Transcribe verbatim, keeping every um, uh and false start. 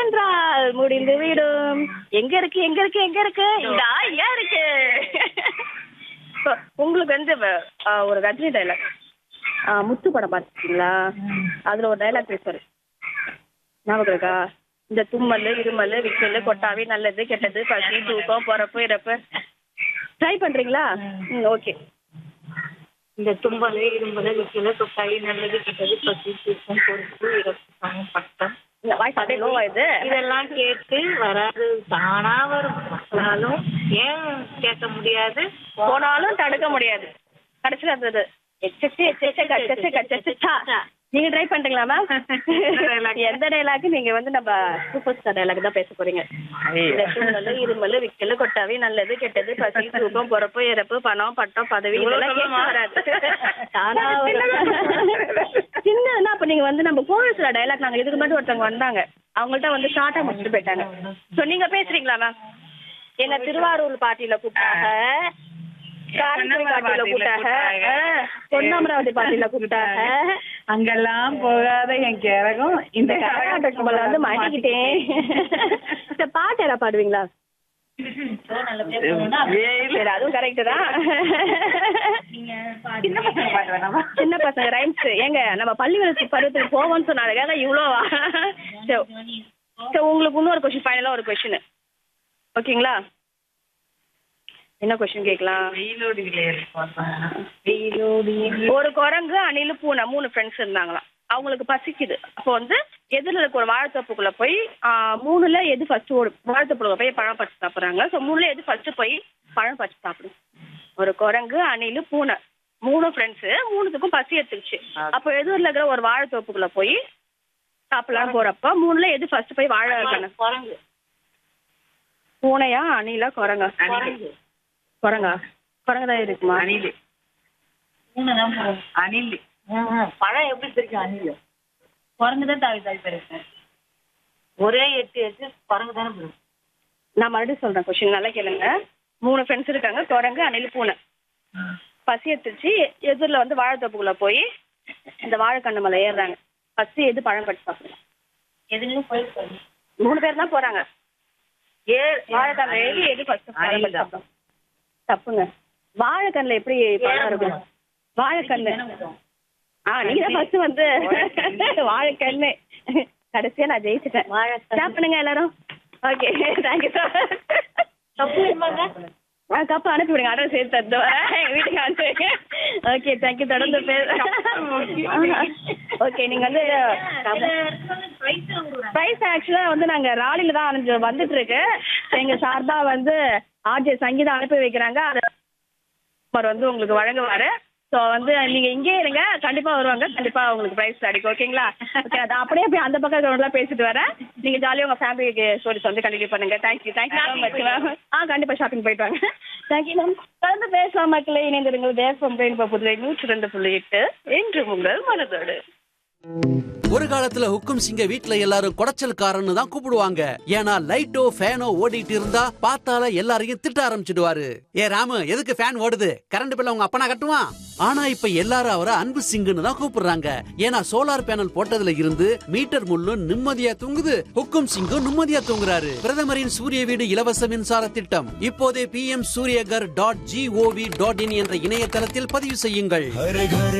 என்றால் முடிந்து விடும். எங்க இருக்கு எங்க இருக்கு எங்க இருக்கு இதா இங்க இருக்கு. So, உங்களுக்கு வந்து அஹ், ஒரு ரஜினி டைலாக் முத்து படம் பார்த்துருக்கீங்களா? அதுல ஒரு டைலாக் பேசுவாரு, ஞாபகம் இருக்கா? இந்த தும்மல் இருமல் விக்கல் கொட்டாவி நல்லது கெட்டது பசி தூக்கம் பிறப்பு இறப்பு. ட்ரை பண்றீங்களா? ம் ஓகே. இந்த தும்பல் இரும்பல் விக்கல தொட்டாயி நல்லது கிட்டது பசி தூக்கம் பொறுப்பு இறப்பு சமம் பட்டம் இந்த வாய்ஸ் அப்படியே லோவா இது. இதெல்லாம் கேட்டு வராது தானா வரும். மக்களாலும் ஏன் கேட்க முடியாது, போனாலும் தடுக்க முடியாது. கடைசியில் இருந்தது எச்சச்சு எச்சச்சு கச்சச்சு கச்சச்சு சா. நீங்க ட்ரை பண்றீங்களா மேம்? எந்த டைலாக்? நீங்க வந்து நம்ம சூப்பர் ஸ்டார் டைலாக் தான் பேச போறீங்க. இந்த தும்மல் இருமல் விக்கல் கொட்டாவி நல்லது கெட்டது பசி தூக்கம் பொறப்பு இறப்பு பணம் பட்டம் பதவி இதெல்லாம் கேட்க வராது. தானா சின்னதுன்னா அப்ப நீங்க வந்து நம்ம கோவில்ஸ்ல டைலாக் நாங்க இதுக்கு மட்டும் ஒருத்தவங்க வந்தாங்க, அவங்கள்ட்ட வந்து ஷார்ட்டா முடிச்சுட்டு போயிட்டாங்க. ஸோ நீங்க பேசுறீங்களா மேம்? என்ன திருவாரூர் பாட்டியில கூப்பிட்டாங்க, பாட்டியில கூப்பிட்டாங்க, பொன்னமராவதி பாட்டியில கூப்பிட்டாங்க. அங்கெல்லாம் போகாத என் கேரகம் இந்த கரகாட்ட கும்பல வந்து மாட்டிக்கிட்டேன். இந்த பாட்டு எல்லாம் பாடுவீங்களா? சரி, அதுவும் கரெக்ட் தான். சின்ன பசங்க ரைம்ஸ் ஏங்க நம்ம பள்ளிகளுக்கு பருவத்துக்கு போவோம்னு சொன்னாங்க, இவ்வளோவா? சரி, உங்களுக்கு இன்னொரு கொஸ்டின், ஃபைனலா ஒரு கொஸ்டின் ஓகேங்களா? என்ன கொஸ்டின் கேட்கலாம்? ஒரு குரங்கு அணிலு பூனை மூணு ஃப்ரெண்ட்ஸ் இருந்தாங்களாம். அவங்களுக்கு பசிக்குது. அப்போ வந்து எதிரில் இருக்க ஒரு வாழைத்தோப்புக்குள்ள போய் மூணுல எது ஃபர்ஸ்ட் ஒரு வாழைத்தோப்புக்குள்ள போய் பழம் பறிச்சு சாப்பிட்றாங்க. ஸோ மூணுல எது ஃபர்ஸ்ட் போய் பழம் பறிச்சு சாப்பிடும்? ஒரு குரங்கு அணிலு பூனை மூணு ஃப்ரெண்ட்ஸு, மூணுத்துக்கும் பசி எடுத்துக்கிச்சு. அப்போ எதிரில் இருக்கிற ஒரு வாழைத்தோப்புக்குள்ள போய் சாப்பிடலாம் போறப்ப மூணுல எது ஃபர்ஸ்ட் போய் வாழை குரங்கு. பூனையா அணிலா குரங்கா? குரங்கா? குரங்கு தான் இருக்குமா? அணில் அணில் பழம் எப்படி தெரியும்? அணில் குரங்கு தான் தாவி தாவி பெருசு. ஒரே எட்டு எட்டு குரங்கு தானே பெரும். நான் மறுபடியும் சொல்றேன், கொஸ்டின் நல்லா கேளுங்க. மூணு ஃப்ரெண்ட்ஸ் இருக்காங்க, குரங்கு அணில் பூனை. பசி எடுத்துச்சு, எதிரில் வந்து வாழைத்தோப்புக்குள்ள போய் இந்த வாழைக்கண்ணு மேலே ஏறுறாங்க. ஃபர்ஸ்ட் எது பழம் பறிச்சு சாப்பிடலாம்? எதுலையும் போய் மூணு பேர் தான் போறாங்க. ஏ வாழைக்கண்ணு ஏறி எது ஃபர்ஸ்ட் பழம் பறிச்சு சாப்பிடும்? தப்புங்க. வாழைக்கண்ணுல எப்படி பழம் இருக்கும்? வாழைக்கண்ணு ஆ நீங்க தான் ஃபர்ஸ்ட் வந்து வாழைக்கண்ணு. கடைசியா நான் ஜெயிச்சிட்டேன். வாழை பண்ணுங்க எல்லாரும். Okay, thank you sir. தப்பு இல்லைங்க. ஆ கப்பு அனுப்பி விடுங்க, அட்ரஸ் சேர்த்து தந்து வரேன், எங்கள் வீட்டுக்கு அனுப்பிடுங்க. Okay, thank you. தொடர்ந்து பேர் ஓகே. நீங்கள் வந்து ப்ரைஸ் ஆக்சுவலாக வந்து நாங்கள் ராலியில் தான் அனுப்பி வந்துட்டு இருக்கு. எங்கள் சார்பாக வந்து ஆர்ஜே சங்கீதா அனுப்பி வைக்கிறாங்க. அதை வந்து உங்களுக்கு வழங்குவார். ஸோ வந்து நீங்கள் இங்கே இருங்க, கண்டிப்பாக வருவாங்க, கண்டிப்பாக உங்களுக்கு ப்ரைஸ் கிடைக்கும். ஓகேங்களா? ஓகே, அது அப்படியே போய் அந்த பக்கம் கிரௌண்ட்லாம் பேசிட்டு வரேன். நீங்கள் ஜாலியாக உங்கள் ஃபேமிலிக்கு ஸ்டோரிஸ் வந்து கண்டினியூ பண்ணுங்கள். Thank you thank you so much ma'am. ஆ கண்டிப்பாக ஷாப்பிங் போயிட்டு வாங்க. Thank you ma'am. கலந்து பேசலாம் மக்களே. இணைந்திருங்கள் தேசம் ரெயின்போ புதுவை நூற்றி ரெண்டு புள்ளி எட்டு என்று உங்கள் மனதோடு. ஒரு காலத்துல ஹுக்கும் சிங்க வீட்ல எல்லாரும் குடைச்சல்காரன்னு தான் கூப்பிடுவாங்க. ஏன்னா லைட்டோ ஃபேனோ ஓடிட்டு இருந்தா பார்த்தால எல்லாரையும் திட்ட ஆரம்பிச்சிடுவாரு. ஏ ராமு, எதுக்கு ஃபேன் ஓடுது? கரண்ட் பில்ல உங்க அப்பனா கட்டுவான். ஆனா இப்ப எல்லாரும் அவரை அன்பு சிங்குன்னு தான் கூப்பிடுறாங்க. ஏன்னா சோலார் பேனல் போட்டதுல இருந்து மீட்டர் முள்ளும் நிம்மதியா தூங்குது, ஹுக்கும் சிங்கும் நிம்மதியா தூங்குறாரு. பிரதமரின் சூரிய வீடு இலவச மின்சார திட்டம் இப்போதே B M Surya Ghar dot gov dot in என்ற இணையதளத்தில் பதிவு செய்யுங்கள்.